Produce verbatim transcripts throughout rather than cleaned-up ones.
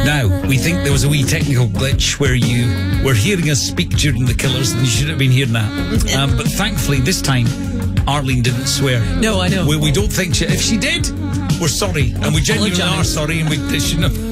Now, we think there was a wee technical glitch where you were hearing us speak during the Killers, and you shouldn't have been hearing that. Um, but thankfully, this time, Arlene didn't swear. No, I know. We, we don't think she... If she did, we're sorry. And we genuinely are sorry, and we they shouldn't have...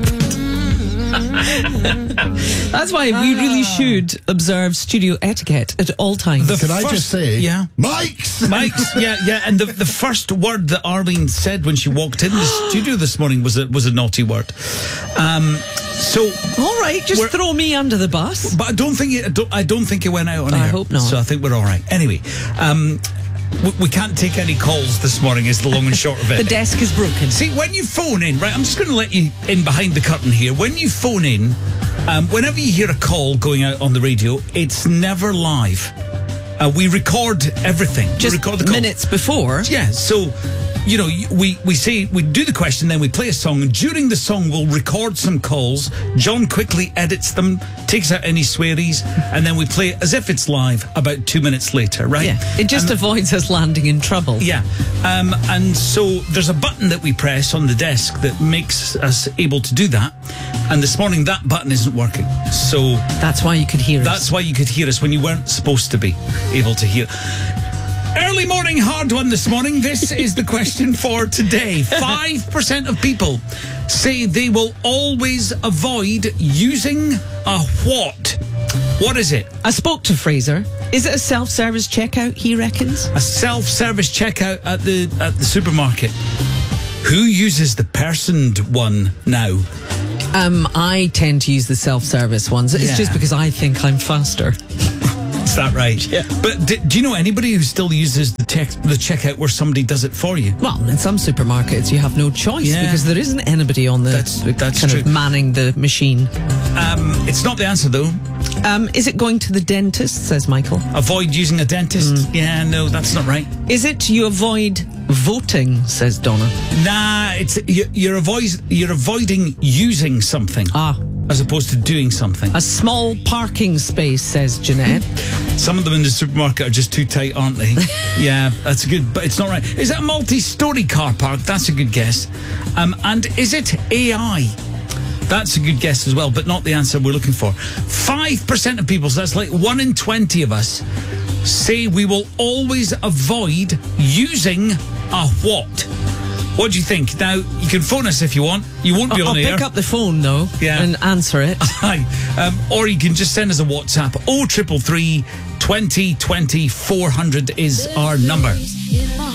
That's why we really should observe studio etiquette at all times. The Can I first- just say, Yeah. Mike's! Mike's, yeah, yeah, and the the first word that Arlene said when she walked in the studio this morning was a was a naughty word. Um, so, All right, just We're- throw me under the bus. but I don't think it. I don't, I don't think it went out on I air. hope not. So I think we're all right. Anyway, um, we, we can't take any calls this morning. Is the long and short of it. The desk is broken. See, when you phone in, right, I'm just going to let you in behind the curtain here. When you phone in, um, whenever you hear a call going out on the radio, it's never live. Uh, we record everything. Just we record the call. minutes before. Yeah, so, you know, we, we say, we do the question, then we play a song, and during the song we'll record some calls. John quickly edits them, takes out any swearies, and then we play it as if it's live about two minutes later, right? Yeah, it just And- avoids us landing in trouble. Yeah, um, and so there's a button that we press on the desk that makes us able to do that. And this morning that button isn't working. So That's why you could hear that's us. why you could hear us when you weren't supposed to be able to hear. Early morning hard one this morning. This is the question for today. Five percent of people say they will always avoid using a what? What is it? I spoke to Fraser. Is it a self-service checkout, he reckons? A self-service checkout at the at the supermarket. Who uses the personed one now? Um, I tend to use the self-service ones. It's Yeah. just because I think I'm faster. Is that right? Yeah. But do, do you know anybody who still uses the check the checkout where somebody does it for you? Well, in some supermarkets you have no choice Yeah. because there isn't anybody on the, That's- the that's kind true. of manning the machine. Um, it's not the answer though. Um, is it going to the dentist, says Michael? Avoid using a dentist. Yeah, no, that's not right. Is it you avoid voting, says Donna? Nah, it's you, you're avoid you're avoiding using something Ah, as opposed to doing something. a small parking space, says Jeanette. Some of them in the supermarket are just too tight, aren't they? Yeah, that's good, but it's not right. Is it a multi-story car park? That's a good guess. Um, and is it A I? That's a good guess as well, but not the answer we're looking for. Five percent of people, so that's like one in twenty of us, say we will always avoid using a what? What do you think? Now, you can phone us if you want. You won't be I'll on air. pick up the phone, though, Yeah. and answer it. Hi. Um, or you can just send us a WhatsApp. oh triple three, twenty twenty, four hundred is our number.